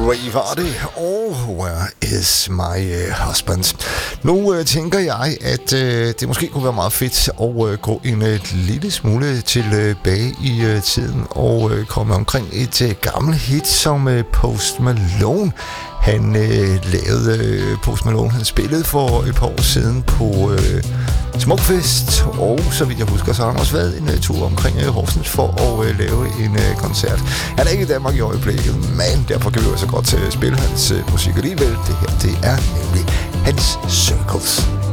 Ray var det, og Where is my husband? Nu tænker jeg, at det måske kunne være meget fedt at gå en lille smule tilbage i tiden og komme omkring et gammelt hit som Post Malone. Han lavede Post Malone, han spillede for et par år siden på Smukfest, og så vidt jeg husker, så har han også været en tur omkring Horsens for at lave en koncert. Han er ikke i Danmark i øjeblikket, men derfor kan vi jo så godt spille hans musik alligevel. Det her, det er nemlig hans Circles.